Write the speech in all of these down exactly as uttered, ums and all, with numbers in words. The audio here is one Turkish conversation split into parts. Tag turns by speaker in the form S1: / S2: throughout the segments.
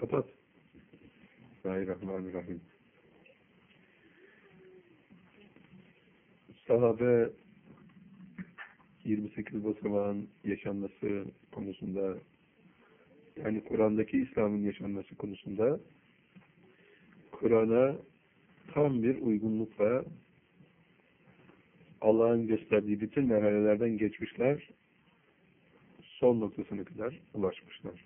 S1: kapat. Bismillahirrahmanirrahim. Sahabe yirmi sekiz basamağın yaşanması konusunda, yani Kur'an'daki İslam'ın yaşanması konusunda Kur'an'a tam bir uygunlukla Allah'ın gösterdiği bütün merhalelerden geçmişler, son noktasına kadar ulaşmışlar.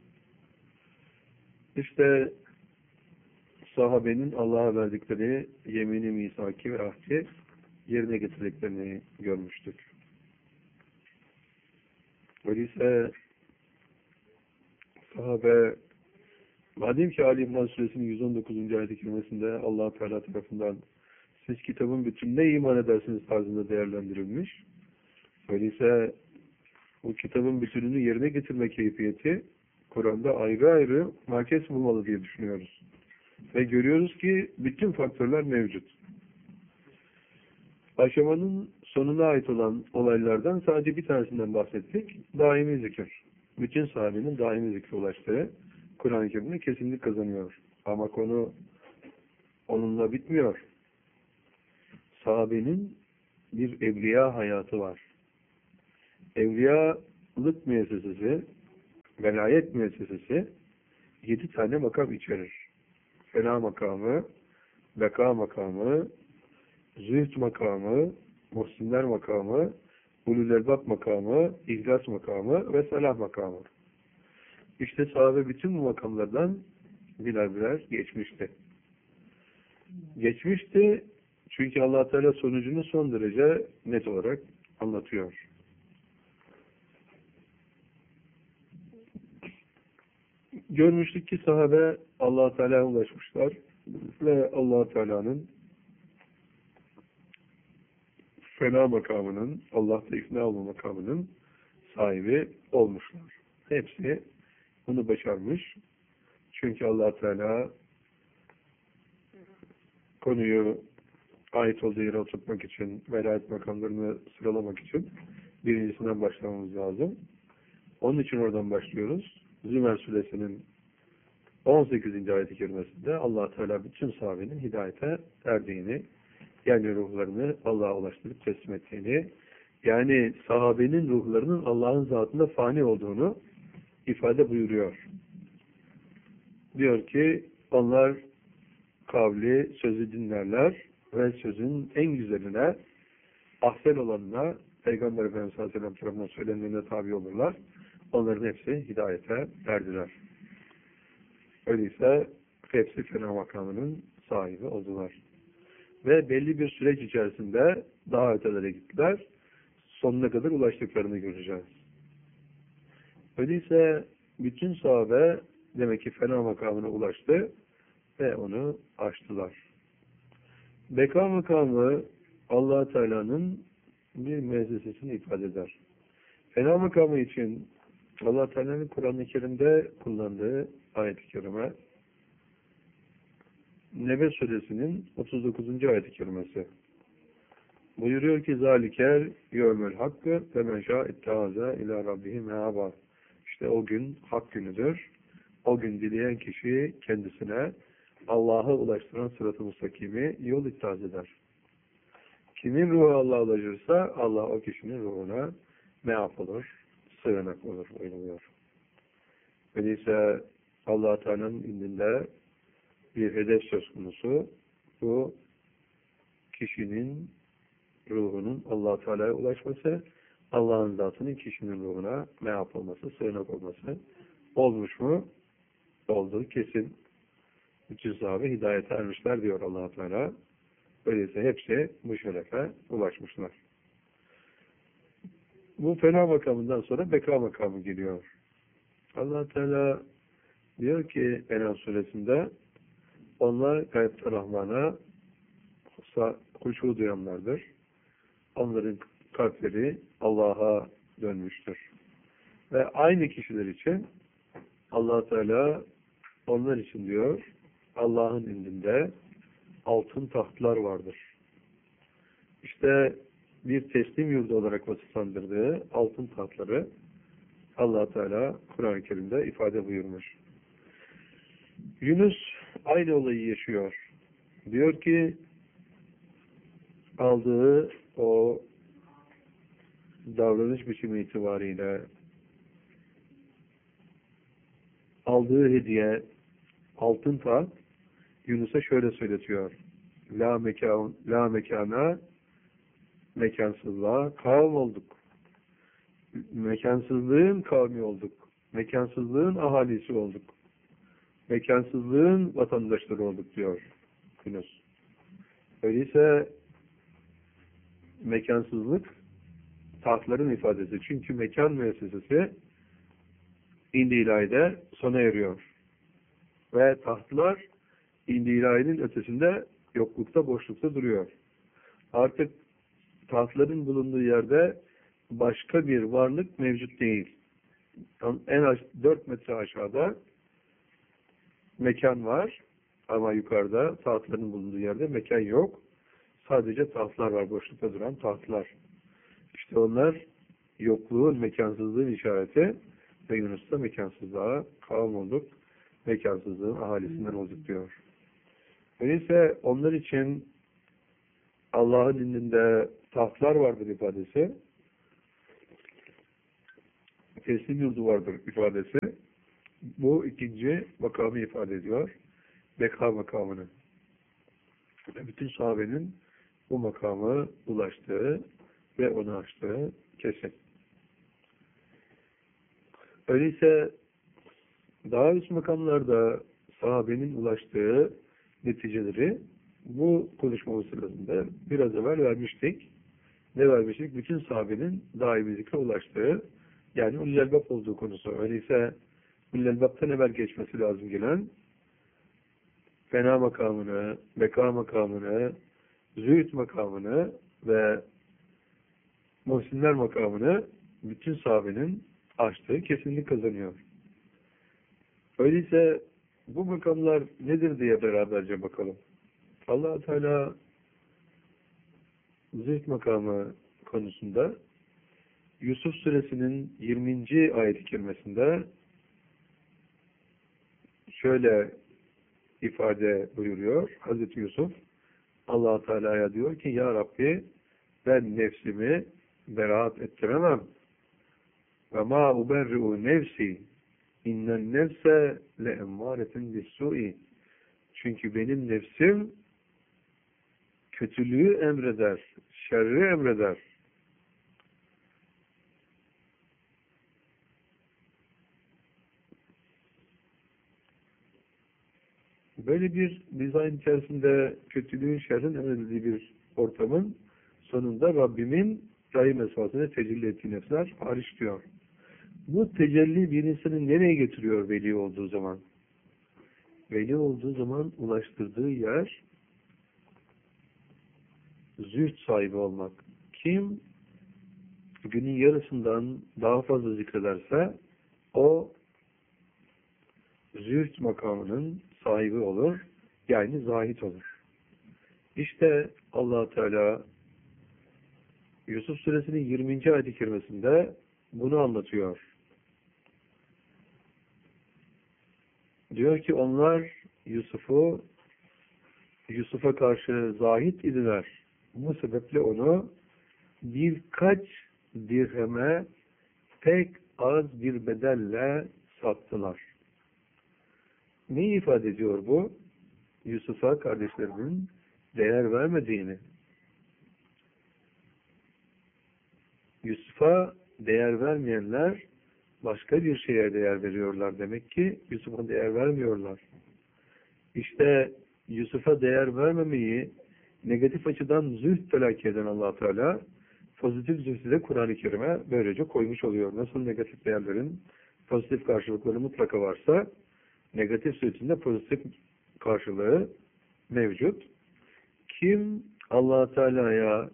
S1: İşte sahabenin Allah'a verdikleri yemini, misaki ve ahdi yerine getirdiklerini görmüştük. Öyleyse sahabe, madem ki Ali İmran Suresinin yüz on dokuzuncu ayet-i kerimesinde Allah-u Teala tarafından siz kitabın bütününe iman edersiniz tarzında değerlendirilmiş. Öyleyse bu kitabın bütününü yerine getirme keyfiyeti Kur'an'da ayrı ayrı merkez bulmalı diye düşünüyoruz. Ve görüyoruz ki bütün faktörler mevcut. Aşamanın sonuna ait olan olaylardan sadece bir tanesinden bahsettik. Daimi zikir. Bütün sahabenin daimi zikre ulaştığı Kur'an-ı Kerim'de kesinlik kazanıyor. Ama konu onunla bitmiyor. Sahabenin bir evliya hayatı var. Evliyalık müessesesi, velayet müessesesi yedi tane makam içerir. Fena makamı, beka makamı, zühd makamı, muhsinler makamı, ulul elbab makamı, ihlas makamı ve salah makamı. İşte sahabe bütün bu makamlardan birer birer geçmişti. Geçmişti çünkü Allah Teala sonucunu son derece net olarak anlatıyor. Görmüştük ki sahabe Allah Teala'ya ulaşmışlar ve Allah Teala'nın fena makamının, Allah'ta ikna olma makamının sahibi olmuşlar. Hepsi bunu başarmış. Çünkü Allah Teala konuyu ait olduğu yere oturtmak için, velayet makamlarını sıralamak için birincisinden başlamamız lazım. Onun için oradan başlıyoruz. Zümer Suresinin on sekizinci ayet-i kerimesinde Allah Teala bütün sahabenin hidayete erdiğini, yani ruhlarını Allah'a ulaştırıp teslim ettiğini, yani sahabenin ruhlarının Allah'ın zatında fani olduğunu ifade buyuruyor. Diyor ki onlar kavli, sözü dinlerler ve sözün en güzeline, ahsen olanına Peygamber Efendimiz sallallahu aleyhi ve sellem tarafından söylendiğine tabi olurlar. Onların hepsi hidayete erdiler. Öyleyse hepsi fena makamının sahibi oldular. Ve belli bir süreç içerisinde daha ötelere gittiler. Sonuna kadar ulaştıklarını göreceğiz. Öyleyse bütün sahabe demek ki fena makamına ulaştı ve onu aştılar. Beka makamı Allah Teala'nın bir müessesesini ifade eder. Fena makamı için Allah Teala'nın Kur'an-ı Kerim'de kullandığı ayet-i kerime Nebe Suresinin otuz dokuzuncu ayet-i kerimesi. Buyuruyor ki zaliker yevmül hakkı ve men şâ ittehâze ilâ rabbihi meâbâ. İşte o gün hak günüdür. O gün dileyen kişi kendisine Allah'a ulaştıran sırat-ı mustakimi yol ittihaz eder. Kimin ruhu Allah'a ulaşırsa Allah o kişinin ruhuna meaf olur, sığınak olur, buyuruyor. Öyleyse Allah Teala'nın indinde bir hedef söz konusu. Bu kişinin ruhunun Allah Teala'ya ulaşması, Allah'ın zatının kişinin ruhuna meaf olması, sığınak olması olmuş mu? Oldu kesin. Bütün sahabe hidayete ermişler diyor Allah Teala. Öyleyse hepsi bu şerefe ulaşmışlar. Bu fena makamından sonra beka makamı geliyor. Allah Teala diyor ki En'am suresinde onlar gayb-i Rahman'a huşu duyanlardır. Onların kalpleri Allah'a dönmüştür. Ve aynı kişiler için Allah Teala onlar için diyor Allah'ın indinde altın tahtlar vardır. İşte bir teslim yurdu olarak vasıflandırdığı altın tahtları Allah Teala Kur'an-ı Kerim'de ifade buyurmuş. Yunus aynı olayı yaşıyor. Diyor ki aldığı o davranış biçimi itibariyle aldığı hediye altın taht Yunus'a şöyle söyletiyor. La mekan, la mekana mekansızlığa kavm olduk. Mekansızlığın kavmi olduk. Mekansızlığın ahalisi olduk. Mekansızlığın vatandaşları olduk diyor Yunus. Öyleyse mekansızlık tahtların ifadesi. Çünkü mekan müessesesi İndi ilahide sona eriyor. Ve tahtlar İndi ilahinin ötesinde yoklukta, boşlukta duruyor. Artık tahtların bulunduğu yerde başka bir varlık mevcut değil. En az dört metre aşağıda mekan var ama yukarıda tahtların bulunduğu yerde mekan yok. Sadece tahtlar var, boşlukta duran tahtlar. İşte onlar yokluğun, mekansızlığın işareti ve Yunus'ta mekansızlığa kavm olduk, mekansızlığın ahalisinden olduk diyor. Öyleyse onlar için Allah'ın indinde tahtlar vardır ifadesi, teslim yurdu vardır ifadesi, bu ikinci makamı ifade ediyor. Beka makamını. Bütün sahabenin bu makamı ulaştığı ve onu açtığı kesin. Öyleyse daha üst makamlarda sahabenin ulaştığı neticeleri bu konuşmamız sırasında biraz evvel vermiştik. Ne vermiştik? Bütün sahabenin daimi zikre ulaştığı, yani Ulul-Albab olduğu konusu. Öyleyse Ulul-Albab'tan evvel geçmesi lazım gelen fena makamını, beka makamını, zühd makamını ve muhsinler makamını bütün sahabenin açtığı kesinlik kazanıyor. Öyleyse bu makamlar nedir diye beraberce bakalım. Allah Teala zühd makamı konusunda Yusuf Suresinin yirminci ayet-i kerimesinde şöyle ifade buyuruyor Hazreti Yusuf. Allah Teala'ya diyor ki ya Rabbi ben nefsimi beraat ettiremem. Ve ma uberri'u nefsi innen nefse le emmâretin bis-su'i. Çünkü benim nefsim kötülüğü emreder, şerri emreder. Böyle bir dizayn içerisinde kötülüğün, şerrin emredildiği bir ortamın sonunda Rabbimin rahim esasını tecelli ettiği nefsler hariç diyor. Bu tecelli bir insanı nereye getiriyor veli olduğu zaman? Veli olduğu zaman ulaştırdığı yer zühd sahibi olmak. Kim günün yarısından daha fazla zikrederse o zühd makamının sahibi olur. Yani zahit olur. İşte Allah Teala Yusuf Suresinin yirminci ayet-i kerimesinde bunu anlatıyor. Diyor ki onlar Yusuf'u Yusuf'a karşı zahit idiler. Bu sebeple onu birkaç dirheme pek az bir bedelle sattılar. Ne ifade ediyor bu? Yusuf'a kardeşlerinin değer vermediğini. Yusuf'a değer vermeyenler başka bir şeye değer veriyorlar. Demek ki Yusuf'a değer vermiyorlar. İşte Yusuf'a değer vermemeyi negatif açıdan zühd telakki eden Allah Teala pozitif zühdü de Kur'an-ı Kerim'e böylece koymuş oluyor. Nasıl negatif değerlerin pozitif karşılıkları mutlaka varsa negatif zühdün de pozitif karşılığı mevcut. Kim Allah Teala'ya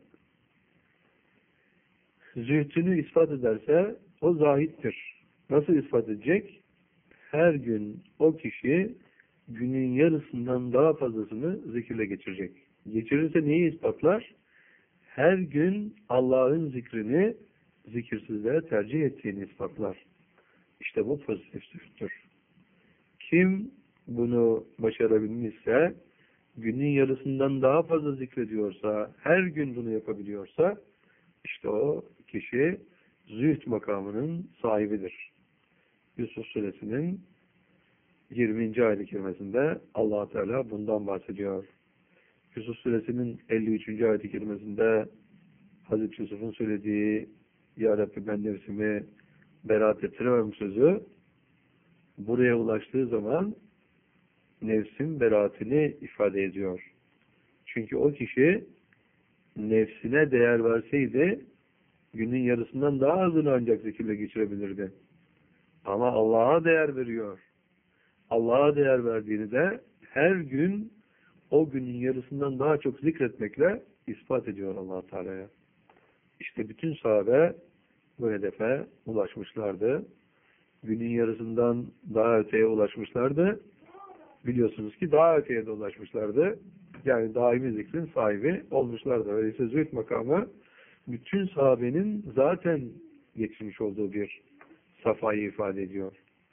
S1: zühdünü ispat ederse o zahittir. Nasıl ispat edecek? Her gün o kişi günün yarısından daha fazlasını zikirle geçirecek. Geçirirse neyi ispatlar? Her gün Allah'ın zikrini zikirsizlere tercih ettiğini ispatlar. İşte bu pozitif zühttür. Kim bunu başarabilmişse, günün yarısından daha fazla zikrediyorsa, her gün bunu yapabiliyorsa, işte o kişi zühd makamının sahibidir. Yusuf Suresinin yirminci ayet-i kerimesinde Allah Teala bundan bahsediyor. Yusuf Suresinin elli üçüncü ayet-i kerimesinde Hazreti Yusuf'un söylediği Ya Rabbi ben nefsimi beraat ettiremem sözü buraya ulaştığı zaman nefsin beraatini ifade ediyor. Çünkü o kişi nefsine değer verseydi günün yarısından daha azını ancak zikirle geçirebilirdi. Ama Allah'a değer veriyor. Allah'a değer verdiğini de her gün o günün yarısından daha çok zikretmekle ispat ediyor Allah Teala'ya. İşte bütün sahabe bu hedefe ulaşmışlardı. Günün yarısından daha öteye ulaşmışlardı. Biliyorsunuz ki daha öteye de ulaşmışlardı. Yani daimi zikrin sahibi olmuşlardı. Öyleyse zühd makamı bütün sahabenin zaten geçmiş olduğu bir safhayı ifade ediyor.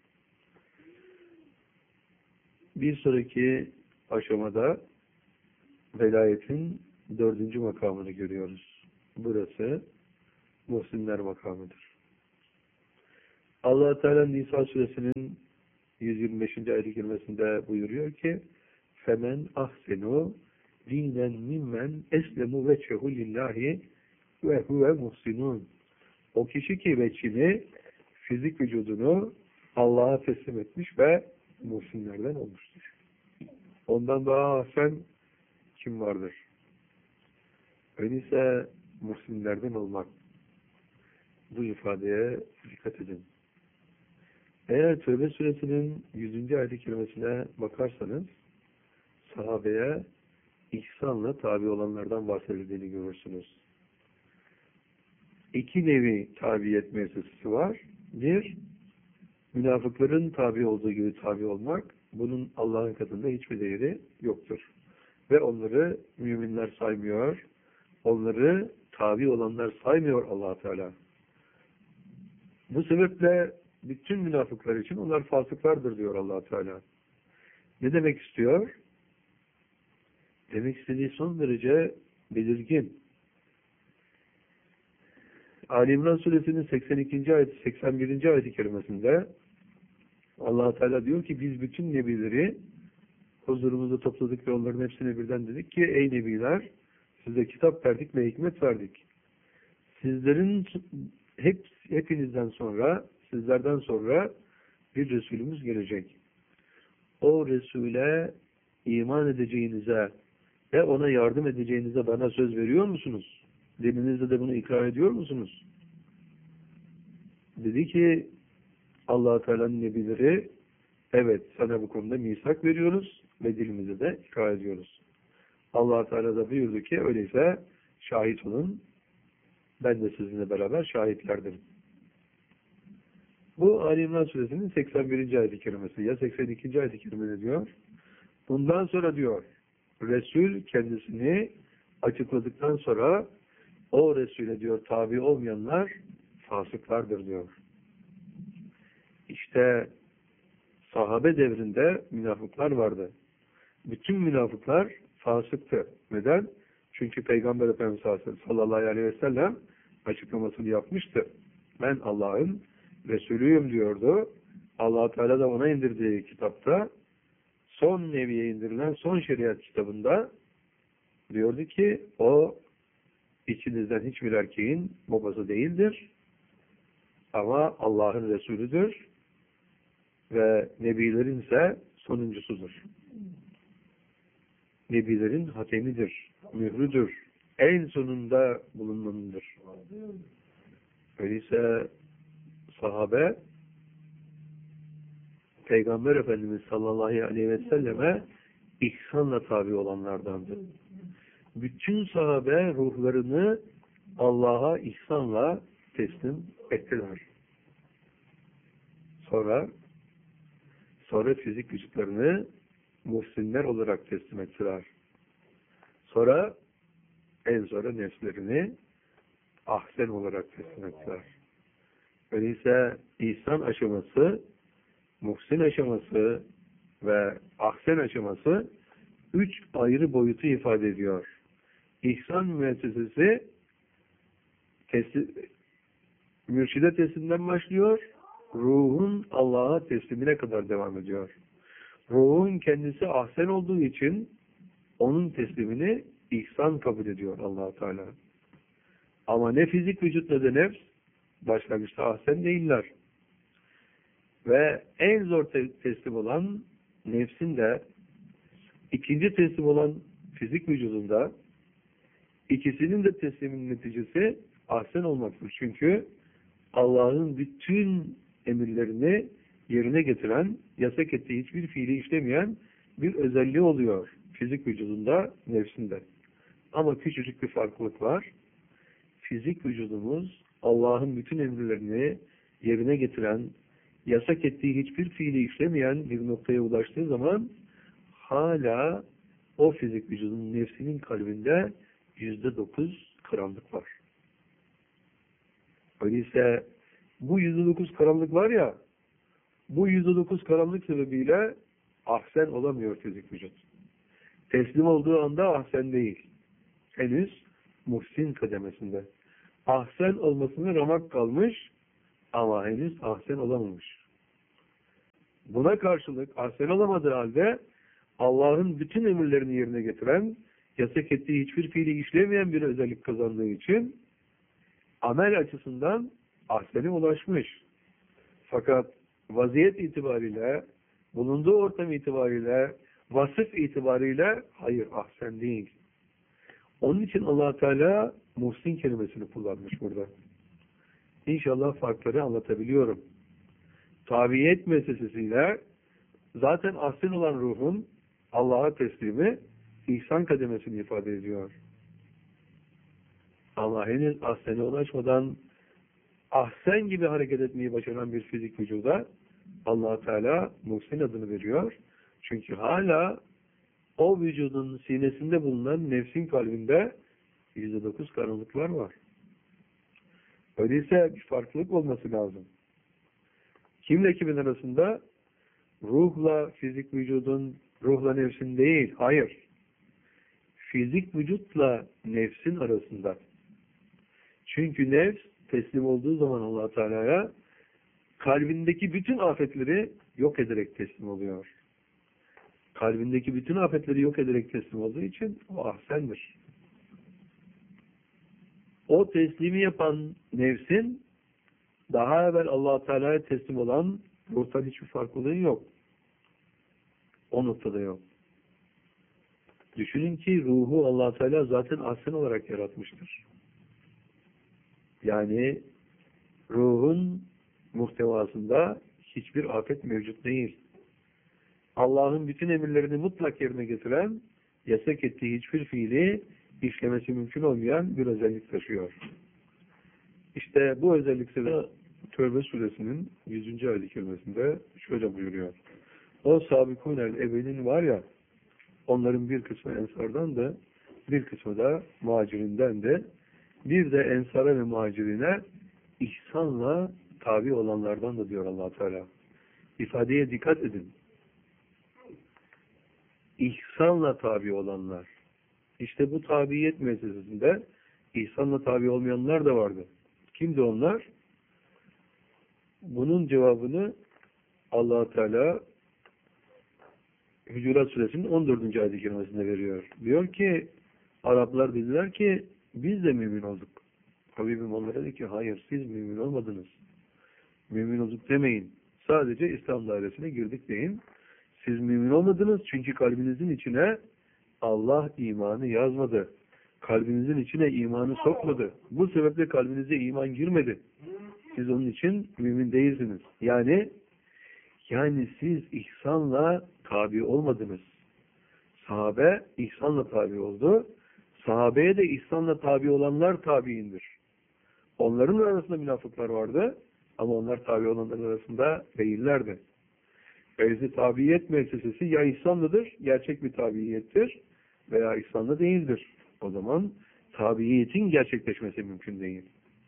S1: Bir sonraki aşamada velayetin dördüncü makamını görüyoruz. Burası muhsinler makamıdır. Allah Teala Nisa suresinin yüz yirmi beşinci ayet-i kerimesinde buyuruyor ki femen ahsenu dinen mimmen eslemu veçhehu lillahi ve huve muhsinun. O kişi ki veçhini, fizik vücudunu Allah'a teslim etmiş ve muhsinlerden olmuştur. Ondan daha ahsen kim vardır? Öyleyse muhsinlerden olmak. Bu ifadeye dikkat edin. Eğer Tövbe suresinin yüzüncü ayet-i kerimesine bakarsanız sahabeye ihsanla tabi olanlardan bahsedildiğini görürsünüz. İki nevi tabiyet mevzusu var. Bir, münafıkların tabi olduğu gibi tabi olmak, bunun Allah'ın katında hiçbir değeri yoktur. Ve onları müminler saymıyor, onları tabi olanlar saymıyor Allah Teala. Bu sebeple bütün münafıklar için onlar fasıklardır diyor Allah Teala. Ne demek istiyor? Demek istediği son derece belirgin. Ali İmran suresinin seksen ikinci ayet, seksen birinci ayet-i kerimesinde Allah Teala diyor ki biz bütün nebileri huzurumuza topladık ve onların hepsine birden dedik ki ey nebiler size kitap verdik ve hikmet verdik. Sizlerin hep, hepinizden sonra sizlerden sonra bir Resulümüz gelecek. O Resul'e iman edeceğinize ve ona yardım edeceğinize bana söz veriyor musunuz? Dilinizde de bunu ikrar ediyor musunuz? Dedi ki Allah Teala'nın nebileri evet sana bu konuda misak veriyoruz ve dilimize de ikrar ediyoruz. Allah Teala da buyurdu ki öyleyse şahit olun. Ben de sizinle beraber şahitlerdim. Bu Ali İmran suresinin seksen birinci ayet-i kerimesi ya seksen ikinci ayet-i kerimede diyor. Bundan sonra diyor Resul kendisini açıkladıktan sonra o Resul'e diyor tabi olmayanlar fasıklardır diyor. İşte sahabe devrinde münafıklar vardı. Bütün münafıklar fasıktı. Neden? Çünkü Peygamber Efendimiz sallallahu aleyhi ve sellem açıklamasını yapmıştı. Ben Allah'ın Resulüyüm diyordu. Allah Teala da ona indirdiği kitapta son neviye indirilen son şeriat kitabında diyordu ki o içinizden hiçbir erkeğin babası değildir. Ama Allah'ın Resulüdür ve nebilerin ise sonuncusudur. Nebilerin hatemidir, mührüdür, en sonunda bulunmanıdır. Öyleyse sahabe Peygamber Efendimiz sallallahu aleyhi ve selleme ihsanla tabi olanlardandı. Bütün sahabe ruhlarını Allah'a ihsanla teslim ettiler. Sonra sonra fizik vücutlarını muhsinler olarak teslim ettiler. Sonra en sonra nefslerini ahsen olarak teslim ettiler. Öyleyse ihsan aşaması, muhsin aşaması ve ahsen aşaması üç ayrı boyutu ifade ediyor. İhsan müessesesi teslim, mürşide teslimden başlıyor, ruhun Allah'a teslimine kadar devam ediyor. Ruhun kendisi ahsen olduğu için onun teslimini ihsan kabul ediyor Allah Teala. Ama ne fizik vücut ne de nefs başlangıçta ahsen değiller. Ve en zor te teslim olan nefsin de ikinci teslim olan fizik vücudunda ikisinin de teslimin neticesi ahsen olmaktır. Çünkü Allah'ın bütün emirlerini yerine getiren, yasak ettiği hiçbir fiili işlemeyen bir özelliği oluyor fizik vücudunda, nefsinde. Ama küçücük bir farklılık var. Fizik vücudumuz Allah'ın bütün emirlerini yerine getiren, yasak ettiği hiçbir fiili işlemeyen bir noktaya ulaştığı zaman hala o fizik vücudun nefsinin kalbinde yüzde dokuz karanlık var. Öyleyse bu yüzde dokuz karanlık var ya, bu yüzde dokuz karanlık sebebiyle ahsen olamıyor fizik vücut. Teslim olduğu anda ahsen değil. Henüz muhsin kademesinde. Ahsen olmasına ramak kalmış ama henüz ahsen olamamış. Buna karşılık ahsen olamadığı halde Allah'ın bütün emirlerini yerine getiren, yasak ettiği hiçbir fiili işlemeyen bir özellik kazandığı için amel açısından ahsene ulaşmış. Fakat vaziyet itibariyle, bulunduğu ortam itibariyle, vasıf itibariyle hayır ahsen değil. Onun için Allah Teala muhsin kelimesini kullanmış burada. İnşallah farkları anlatabiliyorum. Tabiyet meselesiyle zaten ahsen olan ruhun Allah'a teslimi ihsan kademesini ifade ediyor. Ama henüz ahsene ulaşmadan ahsen gibi hareket etmeyi başaran bir fizik vücuda Allah Teala muhsin adını veriyor. Çünkü hala o vücudun sinesinde bulunan nefsin kalbinde yüzde dokuz karanlıklar var. Öyleyse bir farklılık olması lazım. Kimle kimin arasında? Ruhla fizik vücudun, ruhla nefsin değil. Hayır. Fizik vücutla nefsin arasında. Çünkü nefs teslim olduğu zaman Allah Teala'ya kalbindeki bütün afetleri yok ederek teslim oluyor. Kalbindeki bütün afetleri yok ederek teslim olduğu için o ahsendir. O teslimi yapan nefsin daha evvel Allah Teala'ya teslim olan ruhtan hiçbir farklılığı yok. O noktada yok. Düşünün ki ruhu Allah Teala zaten ahsen olarak yaratmıştır. Yani ruhun muhtevasında hiçbir afet mevcut değil. Allah'ın bütün emirlerini mutlak yerine getiren, yasak ettiği hiçbir fiili işlemesi mümkün olmayan bir özellik taşıyor. İşte bu özellik sebebiyle Tövbe suresinin yüzüncü ayet-i kerimesinde şöyle buyuruyor. O sabikûnel evvelin var ya, onların bir kısmı ensardan da, bir kısmı da muhacirinden de, bir de ensara ve muhacirine ihsanla tabi olanlardan da diyor Allah Teala. İfadeye dikkat edin. İhsanla tabi olanlar. İşte bu tabiyet meselesinde ihsanla tabi olmayanlar da vardı. Kimdi onlar? Bunun cevabını Allah Teala Hücurat Suresinin on dördüncü ayet-i kerimesinde veriyor. Diyor ki Araplar dediler ki biz de mümin olduk. Habibim onlara dedi ki hayır siz mümin olmadınız. Mümin olduk demeyin. Sadece İslam dairesine girdik deyin. Siz mümin olmadınız çünkü kalbinizin içine Allah imanı yazmadı. Kalbinizin içine imanı sokmadı. Bu sebeple kalbinize iman girmedi. Siz onun için mümin değilsiniz. Yani yani siz ihsanla tabi olmadınız. Sahabe ihsanla tabi oldu. Sahabeye de ihsanla tabi olanlar tabiindir. Onların arasında münafıklar vardı ama onlar tabi olanların arasında değillerdi. Öyleyse tabiyet meselesi ya ihsanlıdır, gerçek bir tabiyettir veya ihsanlı değildir. O zaman tabiiyetin gerçekleşmesi mümkün değil.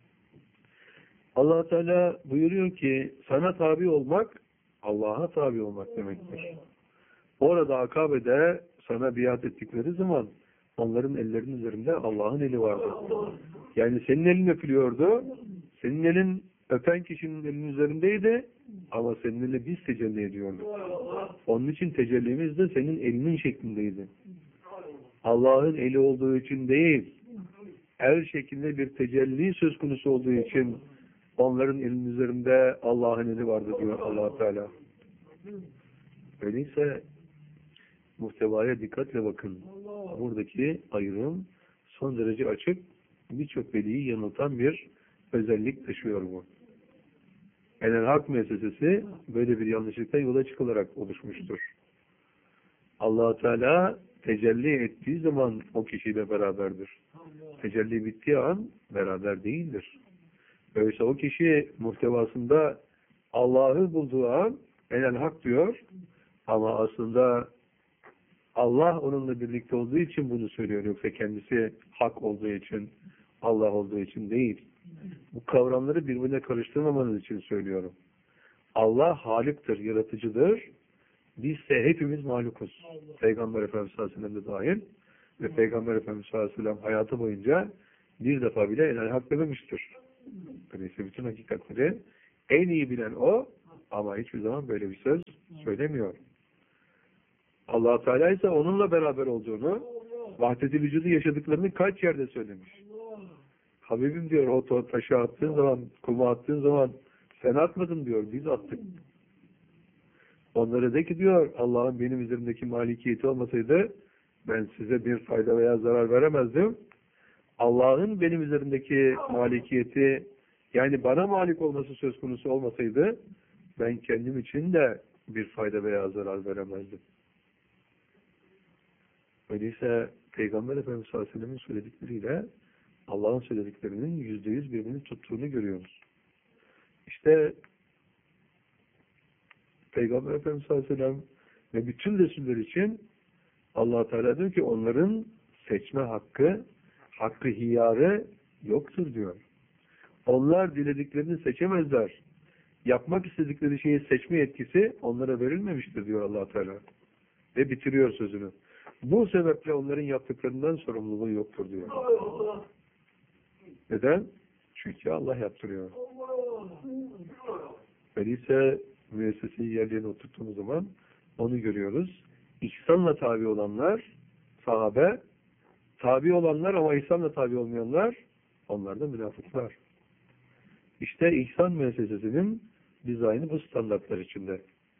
S1: Allah Teala buyuruyor ki sana tabi olmak Allah'a tabi olmak demektir. Orada Akabe'de sana biat ettikleri zaman onların ellerinin üzerinde Allah'ın eli vardı. Yani senin elin öpülüyordu. Senin elin öpen kişinin elinin üzerindeydi. Ama senin eline biz tecelli ediyorduk. Onun için tecellimiz de senin elinin şeklindeydi. Allah'ın eli olduğu için değil, el şeklinde bir tecelli söz konusu olduğu için onların elinin üzerinde Allah'ın eli vardı diyor Allah Teala. Öyleyse muhtevaya dikkatle bakın. Buradaki ayrım son derece açık, birçok veliyi yanıltan bir özellik taşıyor bu. Enel Hak Müessesesi böyle bir yanlışlıktan yola çıkılarak oluşmuştur. Allah Teala tecelli ettiği zaman o kişiyle beraberdir. Tecelli bittiği an beraber değildir. Öyleyse o kişi muhtevasında Allah'ı bulduğu an Enel Hak diyor ama aslında Allah onunla birlikte olduğu için bunu söylüyor. Yoksa kendisi hak olduğu için, Allah olduğu için değil. Bu kavramları birbirine karıştırmamanız için söylüyorum. Allah haliktir, yaratıcıdır. Bizse hepimiz mahlukuz. Peygamber Efendimiz sallallahu aleyhi ve sellem de dahil. Ve Peygamber Efendimiz sallallahu aleyhi ve sellem hayatı boyunca bir defa bile enel hak dememiştir. Öyleyse bütün hakikatleri en iyi bilen o ama hiçbir zaman böyle bir söz söylemiyor. Allah Teala ise onunla beraber olduğunu, vahdet-i vücudu yaşadıklarını kaç yerde söylemiş. Habibim diyor, o taşı attığın zaman, kuma attığın zaman sen atmadın diyor, biz attık. Onlara de ki diyor, Allah'ın benim üzerimdeki malikiyeti olmasaydı ben size bir fayda veya zarar veremezdim. Allah'ın benim üzerimdeki malikiyeti, yani bana malik olması söz konusu olmasaydı ben kendim için de bir fayda veya zarar veremezdim. Öyleyse Peygamber Efendimiz sallallahu aleyhi ve sellem'in söyledikleriyle Allah'ın söylediklerinin yüzde yüz birbirini tuttuğunu görüyoruz. İşte Peygamber Efendimiz sallallahu aleyhi ve sellem ve bütün Resuller için Allah Teala diyor ki onların seçme hakkı, hakkı hiyarı yoktur diyor. Onlar dilediklerini seçemezler. Yapmak istedikleri şeyi seçme yetkisi onlara verilmemiştir diyor Allah Teala. Ve bitiriyor sözünü. Bu sebeple onların yaptıklarından sorumluluğu yoktur diyor. Neden? Çünkü Allah yaptırıyor. Öyleyse müesseseyi yerlerine oturttuğumuz zaman onu görüyoruz. İhsanla tabi olanlar sahabe, tabi olanlar ama ihsanla tabi olmayanlar onlar da münafıklar. İşte ihsan müessesesinin dizaynı bu standartlar içinde.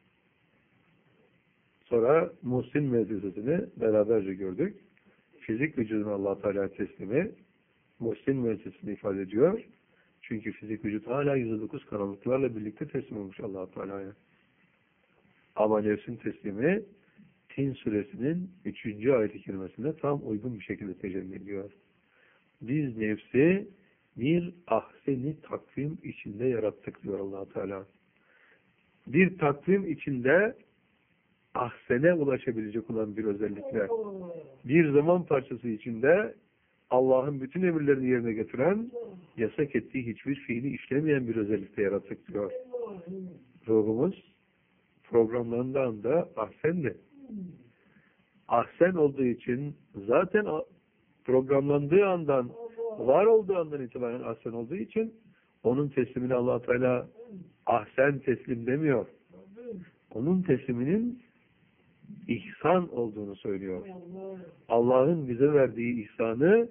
S1: Sonra Muhsin müessesesini beraberce gördük. Fizik vücuduna Allah Teala teslimi Muhsin müessesesini ifade ediyor. Çünkü fizik vücut hala yüzde dokuz karanlıklarla birlikte teslim olmuş Allah Teala'ya. Ama nefsin teslimi Tin suresinin üçüncü ayet-i kerimesinde tam uygun bir şekilde tecelli ediyor. Biz nefsi bir ahseni takvim içinde yarattık diyor Allah Teala. Bir takvim içinde ahsene ulaşabilecek olan bir özellikle, bir zaman parçası içinde Allah'ın bütün emirlerini yerine getiren, yasak ettiği hiçbir fiili işlemeyen bir özellikle yarattık diyor. Ruhumuz programlandığı da ahsendi. Ahsen olduğu için zaten programlandığı andan, var olduğu andan itibaren ahsen olduğu için onun teslimini Allah Teala ahsen teslim demiyor. Onun tesliminin ihsan olduğunu söylüyor. Allah'ın bize verdiği ihsanı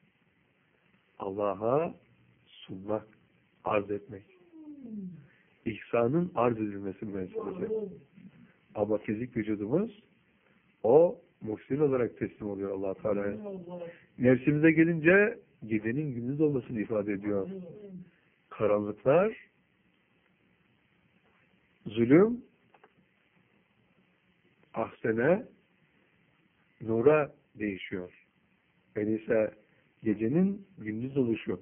S1: Allah'a sunmak, arz etmek. İhsanın arz edilmesi meselesi. Ama fizik vücudumuz o muhsin olarak teslim oluyor Allah Teala'ya. Nefsimize gelince gecenin gündüz olmasını ifade ediyor. Karanlıklar, zulüm, ahsene, nura değişiyor. Öyleyse gecenin gündüz oluşu.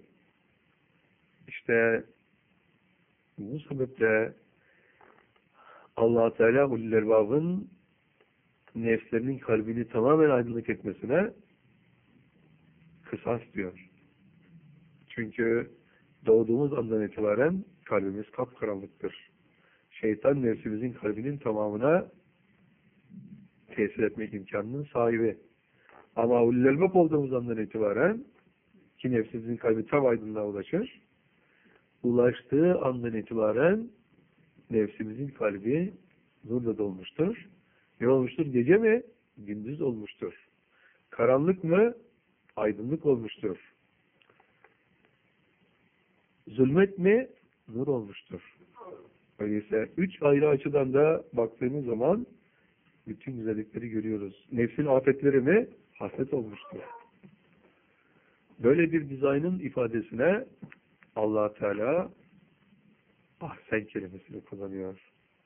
S1: İşte bu sebeple Allah Teala ulul erbabın nefslerinin kalbini tamamen aydınlık etmesine kısas diyor. Çünkü doğduğumuz andan itibaren kalbimiz kapkaranlıktır. Şeytan nefsimizin kalbinin tamamına tesir etmek imkanının sahibi. Ama ulul elbab olduğumuz andan itibaren ki nefsimizin kalbi tam aydınlığa ulaşır. Ulaştığı andan itibaren nefsimizin kalbi nurla dolmuştur. Ne olmuştur? Gece mi? Gündüz olmuştur. Karanlık mı? Aydınlık olmuştur. Zulmet mi? Nur olmuştur. Öyleyse üç ayrı açıdan da baktığımız zaman bütün güzellikleri görüyoruz. Nefsin afetleri mi? Hasret olmuştur. Böyle bir dizaynın ifadesine Allah Teala ahsen kelimesini kullanıyor.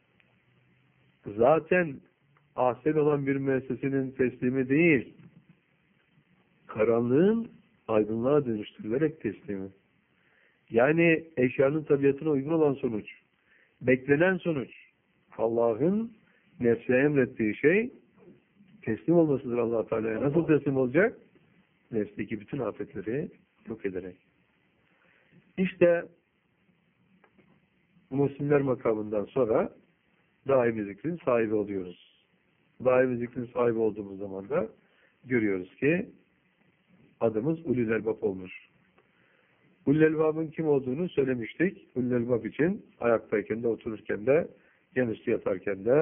S1: Zaten ahsen olan bir müessesenin teslimi değil, karanlığın aydınlığa dönüştürülerek teslimi. Yani eşyanın tabiatına uygun olan sonuç, beklenen sonuç, Allah'ın nefse emrettiği şey teslim olmasıdır Allah Teala'ya. Nasıl teslim olacak? Nefsteki bütün afetleri yok ederek. İşte Müslimler makamından sonra daimi zikrin sahibi oluyoruz. Daimi zikrin sahibi olduğumuz zaman da görüyoruz ki adımız ulul elbab olmuş. Ulul elbabın kim olduğunu söylemiştik. Ulul elbab için ayaktayken de otururken de, yanüstü yatarken de